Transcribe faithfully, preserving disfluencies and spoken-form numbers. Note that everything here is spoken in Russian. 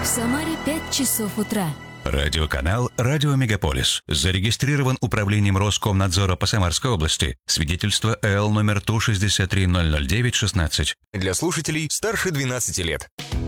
Самаре пять часов утра. Радиоканал «Радио Мегаполис». Зарегистрирован Управлением Роскомнадзора по Самарской области. Свидетельство эл номер Ту шестьдесят три ноль ноль девять шестнадцать. Для слушателей старше двенадцати лет.